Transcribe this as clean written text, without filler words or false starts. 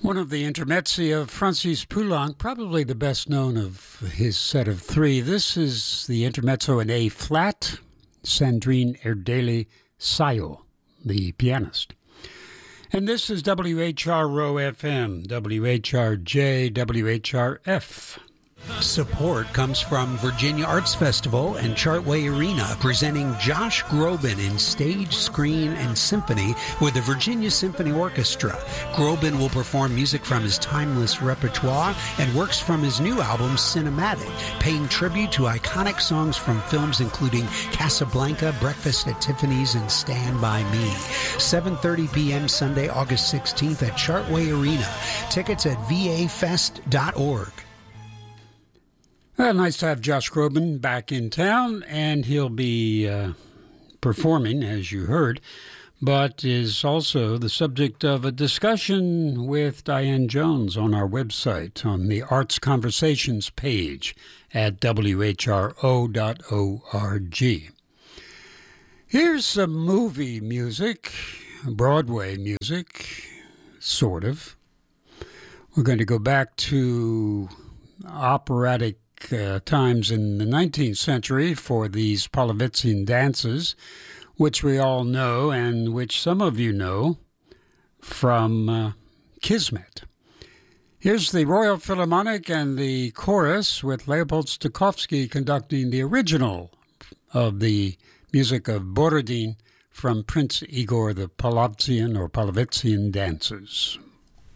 One of the intermezzi of Francis Poulenc, probably the best known of his set of three. This is the intermezzo in A flat, Sandrine Erdely Sayo, the pianist. And this is WHRO FM, WHRJ, WHRF. Support comes from Virginia Arts Festival and Chartway Arena, presenting Josh Groban in stage, screen, and symphony with the Virginia Symphony Orchestra. Groban will perform music from his timeless repertoire and works from his new album, Cinematic, paying tribute to iconic songs from films including Casablanca, Breakfast at Tiffany's, and Stand By Me. 7:30 p.m. Sunday, August 16th at Chartway Arena. Tickets at vafest.org. Well, nice to have Josh Groban back in town, and he'll be performing, as you heard, but is also the subject of a discussion with Diane Jones on our website, on the Arts Conversations page at whro.org. Here's some movie music, Broadway music, sort of. We're going to go back to operatic times in the 19th century for these Polovitsian dances, which we all know and which some of you know from Kismet. Here's the Royal Philharmonic and the chorus with Leopold Stokowski conducting the original of the music of Borodin from Prince Igor, the Polovitsian dances.